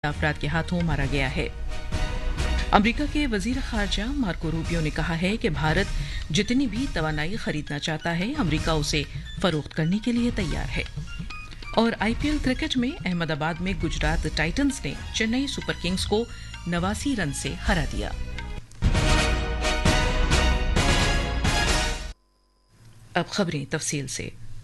افراد کے ہاتھوں مارا گیا ہے۔ امریکہ کے وزیر خارجہ مارکو روبیو نے کہا ہے کہ بھارت جتنی بھی توانائی خریدنا چاہتا ہے امریکہ اسے فروخت کرنے کے لیے تیار ہے۔ اور آئی پی ایل کرکٹ میں احمد آباد میں گجرات ٹائٹنز نے چنئی سپر کنگز کو 89 رن سے ہرا دیا۔ اب خبریں تفصیل سے۔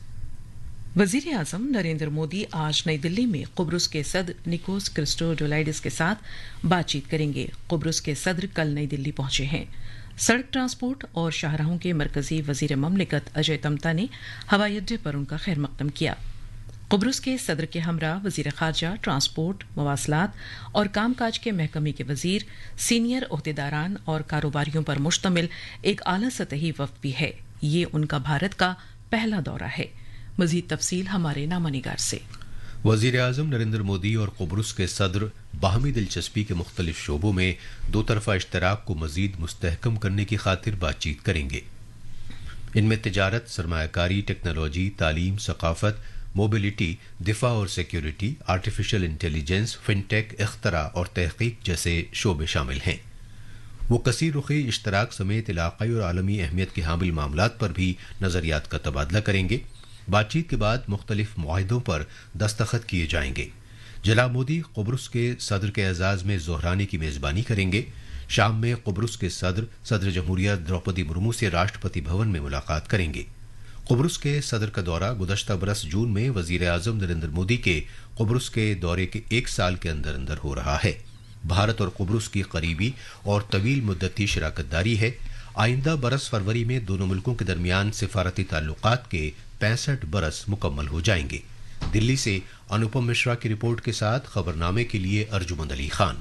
وزیر اعظم نریندر مودی آج نئی دلی میں قبرص کے صدر نکوس کرسٹوڈولائیڈس کے ساتھ بات چیت کریں گے۔ قبرص کے صدر کل نئی دلی پہنچے ہیں۔ سڑک ٹرانسپورٹ اور شاہراہوں کے مرکزی وزیر مملکت اجے تمتا نے ہوائی اڈے پر ان کا خیر مقدم کیا۔ قبرص کے صدر کے ہمراہ وزیر خارجہ، ٹرانسپورٹ، مواصلات اور کام کاج کے محکمے کے وزیر، سینئر عہدیداران اور کاروباریوں پر مشتمل ایک اعلی سطحی وفد بھی ہے۔ یہ ان کا بھارت کا پہلا دورہ ہے۔ مزید تفصیل ہمارے نامہ نگار سے۔ وزیر اعظم نریندر مودی اور قبرص کے صدر باہمی دلچسپی کے مختلف شعبوں میں دو طرفہ اشتراک کو مزید مستحکم کرنے کی خاطر بات چیت کریں گے۔ ان میں تجارت، سرمایہ کاری، ٹیکنالوجی، تعلیم، ثقافت، موبلٹی، دفاع اور سیکیورٹی، آرٹیفیشل انٹیلیجنس، فن ٹیک، اختراع اور تحقیق جیسے شعبے شامل ہیں۔ وہ کثیر رخی اشتراک سمیت علاقائی اور عالمی اہمیت کے حامل معاملات پر بھی نظریات کا تبادلہ کریں گے۔ بات چیت کے بعد مختلف معاہدوں پر دستخط کیے جائیں گے۔ جناب مودی قبرص کے صدر کے اعزاز میں ظہرانے کی میزبانی کریں گے۔ شام میں قبرص کے صدر جمہوریہ دروپدی مرمو سے راشٹرپتی بھون میں ملاقات کریں گے۔ قبرص کے صدر کا دورہ گزشتہ برس جون میں وزیر اعظم نریندر مودی کے قبرص کے دورے کے ایک سال کے اندر اندر ہو رہا ہے۔ بھارت اور قبرص کی قریبی اور طویل مدتی شراکت داری ہے۔ آئندہ برس فروری میں دونوں ملکوں کے درمیان سفارتی تعلقات کے 65 برس مکمل ہو جائیں گے۔ دلی سے انوپم مشرا کی رپورٹ کے ساتھ خبرنامے کے لیے ارجمند Ali Khan.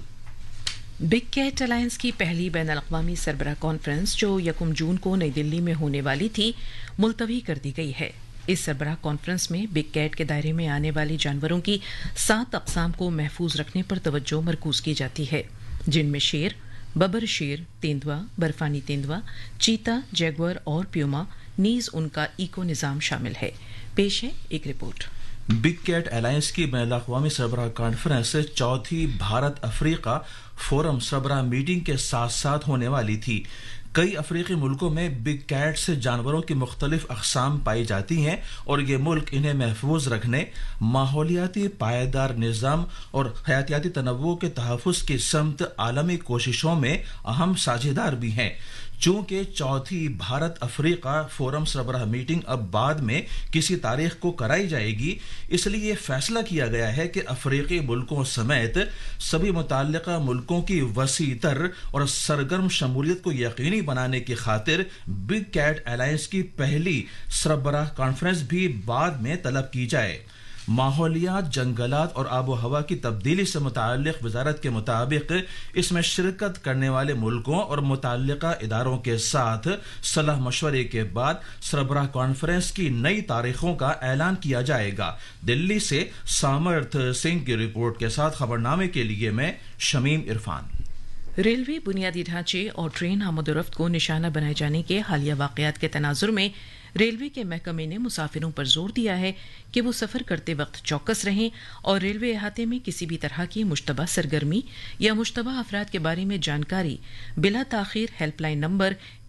Big Kate alliance کی پہلی بین الاقوامی سربراہ کانفرنس جو 1 جون کو نئی دلی میں ہونے والی تھی ملتوی کر دی گئی ہے۔ اس سربراہ کانفرنس میں بگ کیٹ کے دائرے میں آنے والی جانوروں کی 7 اقسام کو محفوظ رکھنے پر توجہ مرکوز کی جاتی ہے، جن میں شیر، ببر شیر، تیندوا، برفانی تیندوا، چیتا، جیگور اور پیوما نیز ان کا ایکو نظام شامل ہے۔ پیش ہے ایک رپورٹ۔ بگ کیٹ الائنس کی بین الاقوامی سربراہ کانفرنس چوتھی بھارت افریقہ فورم سربراہ میٹنگ کے ساتھ ساتھ ہونے والی تھی۔ کئی افریقی ملکوں میں بگ کیٹس جانوروں کی مختلف اقسام پائی جاتی ہیں اور یہ ملک انہیں محفوظ رکھنے، ماحولیاتی پائیدار نظام اور حیاتیاتی تنوع کے تحفظ کی سمت عالمی کوششوں میں اہم ساجھیدار بھی ہیں۔ چونکہ چوتھی بھارت افریقہ فورم سربراہ میٹنگ اب بعد میں کسی تاریخ کو کرائی جائے گی، اس لیے یہ فیصلہ کیا گیا ہے کہ افریقی ملکوں سمیت سبھی متعلقہ ملکوں کی وسیع تر اور سرگرم شمولیت کو یقینی بنانے کی خاطر بگ کیٹ الائنس کی پہلی سربراہ کانفرنس بھی بعد میں طلب کی جائے۔ ماحولیات، جنگلات اور آب و ہوا کی تبدیلی سے متعلق وزارت کے مطابق اس میں شرکت کرنے والے ملکوں اور متعلقہ اداروں کے ساتھ صلاح مشورے کے بعد سربراہ کانفرنس کی نئی تاریخوں کا اعلان کیا جائے گا۔ دلی سے سامرتھ سنگھ کی رپورٹ کے ساتھ خبرنامے کے لیے میں شمیم عرفان۔ ریلوے بنیادی ڈھانچے اور ٹرین آمد و رفت کو نشانہ بنائے جانے کے حالیہ واقعات کے تناظر میں ریلوے کے محکمے نے مسافروں پر زور دیا ہے کہ وہ سفر کرتے وقت چوکس رہیں اور ریلوے احاطے میں کسی بھی طرح کی مشتبہ سرگرمی یا مشتبہ افراد کے بارے میں جانکاری بلا تاخیر ہیلپ لائن نمبر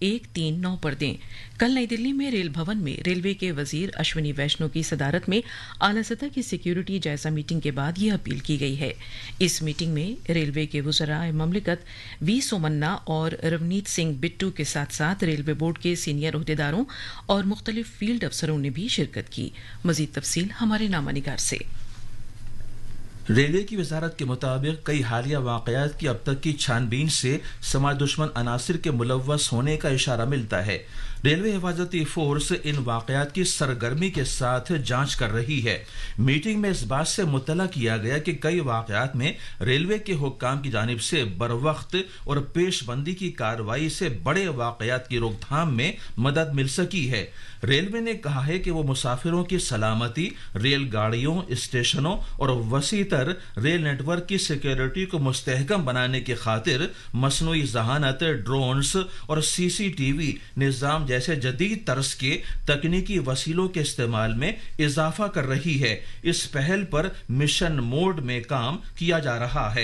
139 پر دیں۔ کل نئی دلی میں ریل بھون میں ریلوے کے وزیر اشونی ویشنو کی صدارت میں اعلی سطح کی سیکیورٹی جائزہ میٹنگ کے بعد یہ اپیل کی گئی ہے۔ اس میٹنگ میں ریلوے کے وزرائے مملکت وی سومنا اور رونیت سنگھ بٹو کے ساتھ ساتھ ریلوے بورڈ کے سینئر عہدیداروں اور مختلف فیلڈ افسروں نے بھی شرکت کی۔ مزید تفصیل ہمارے نامہ نگار سے۔ ریلوے کی وزارت کے مطابق کئی حالیہ واقعات کی اب تک کی چھان بین سے سماج دشمن عناصر کے ملوث ہونے کا اشارہ ملتا ہے۔ ریلوے حفاظتی فورس ان واقعات کی سرگرمی کے ساتھ جانچ کر رہی ہے۔ میٹنگ میں اس بات سے مطلع کیا گیا کہ کئی واقعات میں ریلوے کے حکام کی جانب سے بروقت اور پیش بندی کی کارروائی سے بڑے واقعات کی روک تھام میں مدد مل سکی ہے۔ ریلوے نے کہا ہے کہ وہ مسافروں کی سلامتی، ریل گاڑیوں، اسٹیشنوں اور وسیع تر ریل نیٹ ورک کی سیکیورٹی کو مستحکم بنانے کی خاطر مصنوعی ذہانت، ڈرونز اور سی سی ٹی وی نظام جیسے جدید طرز کے تکنیکی وسیلوں کے استعمال میں اضافہ کر رہی ہے۔ اس پہل پر مشن موڈ میں کام کیا جا رہا ہے۔